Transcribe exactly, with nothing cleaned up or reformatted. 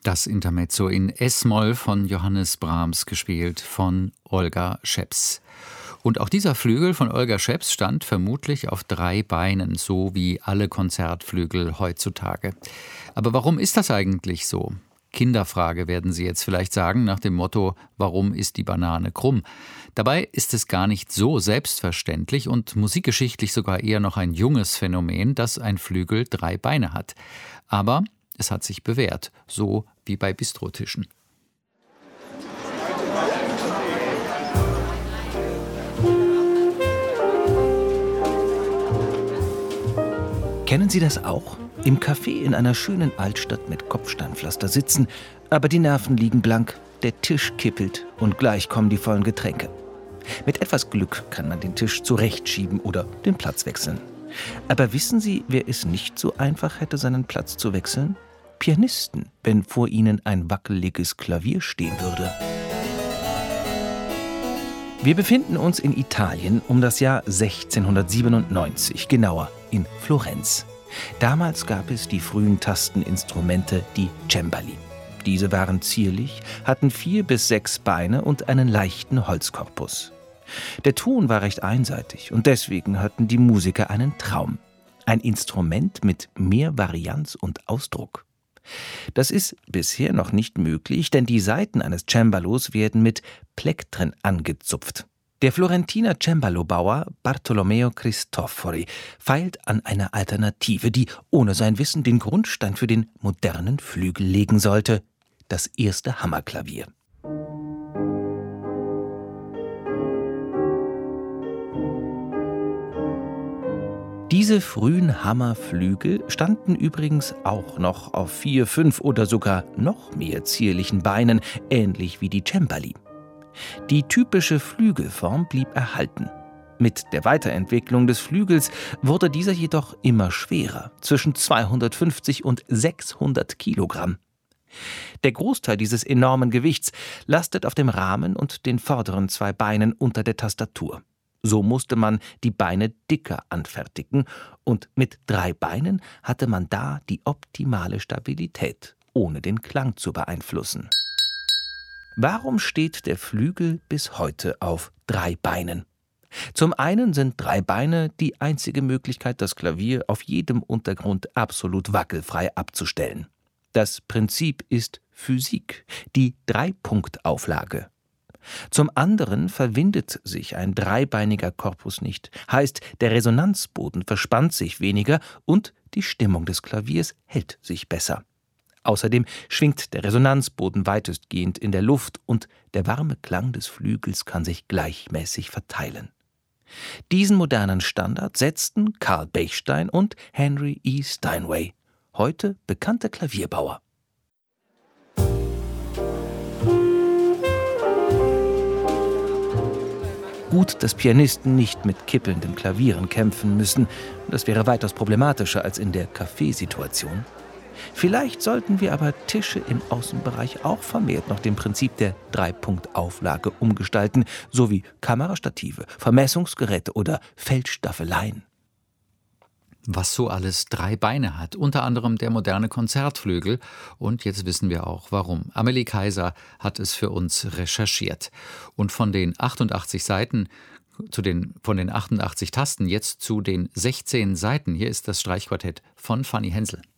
Das Intermezzo in S-Moll von Johannes Brahms, gespielt von Olga Scheps. Und auch dieser Flügel von Olga Scheps stand vermutlich auf drei Beinen, so wie alle Konzertflügel heutzutage. Aber warum ist das eigentlich so? Kinderfrage, werden Sie jetzt vielleicht sagen, nach dem Motto: Warum ist die Banane krumm? Dabei ist es gar nicht so selbstverständlich und musikgeschichtlich sogar eher noch ein junges Phänomen, dass ein Flügel drei Beine hat. Aber es hat sich bewährt, so wie bei Bistrotischen. Kennen Sie das auch? Im Café in einer schönen Altstadt mit Kopfsteinpflaster sitzen, aber die Nerven liegen blank, der Tisch kippelt und gleich kommen die vollen Getränke. Mit etwas Glück kann man den Tisch zurechtschieben oder den Platz wechseln. Aber wissen Sie, wer es nicht so einfach hätte, seinen Platz zu wechseln? Pianisten, wenn vor ihnen ein wackeliges Klavier stehen würde. Wir befinden uns in Italien um das Jahr sechzehnhundertsiebenundneunzig, genauer in Florenz. Damals gab es die frühen Tasteninstrumente, die Cembali. Diese waren zierlich, hatten vier bis sechs Beine und einen leichten Holzkorpus. Der Ton war recht einseitig und deswegen hatten die Musiker einen Traum. Ein Instrument mit mehr Varianz und Ausdruck. Das ist bisher noch nicht möglich, denn die Saiten eines Cembalos werden mit Plektren angezupft. Der Florentiner Cembalobauer Bartolomeo Cristofori feilt an einer Alternative, die ohne sein Wissen den Grundstein für den modernen Flügel legen sollte: das erste Hammerklavier. Diese frühen Hammerflügel standen übrigens auch noch auf vier, fünf oder sogar noch mehr zierlichen Beinen, ähnlich wie die Cembali. Die typische Flügelform blieb erhalten. Mit der Weiterentwicklung des Flügels wurde dieser jedoch immer schwerer, zwischen zweihundertfünfzig und sechshundert Kilogramm. Der Großteil dieses enormen Gewichts lastet auf dem Rahmen und den vorderen zwei Beinen unter der Tastatur. So musste man die Beine dicker anfertigen und mit drei Beinen hatte man da die optimale Stabilität, ohne den Klang zu beeinflussen. Warum steht der Flügel bis heute auf drei Beinen? Zum einen sind drei Beine die einzige Möglichkeit, das Klavier auf jedem Untergrund absolut wackelfrei abzustellen. Das Prinzip ist Physik, die Dreipunktauflage. Zum anderen verwindet sich ein dreibeiniger Korpus nicht, heißt, der Resonanzboden verspannt sich weniger und die Stimmung des Klaviers hält sich besser. Außerdem schwingt der Resonanzboden weitestgehend in der Luft und der warme Klang des Flügels kann sich gleichmäßig verteilen. Diesen modernen Standard setzten Carl Bechstein und Henry E. Steinway, heute bekannte Klavierbauer. Gut, dass Pianisten nicht mit kippelnden Klavieren kämpfen müssen. Das wäre weitaus problematischer als in der Kaffeesituation. Vielleicht sollten wir aber Tische im Außenbereich auch vermehrt nach dem Prinzip der Dreipunktauflage umgestalten, sowie Kamerastative, Vermessungsgeräte oder Feldstaffeleien. Was so alles drei Beine hat, unter anderem der moderne Konzertflügel. Und jetzt wissen wir auch, warum. Amelie Kaiser hat es für uns recherchiert. Und von den achtundachtzig Saiten, zu den, von den achtundachtzig Tasten jetzt zu den sechzehn Saiten, hier ist das Streichquartett von Fanny Hensel.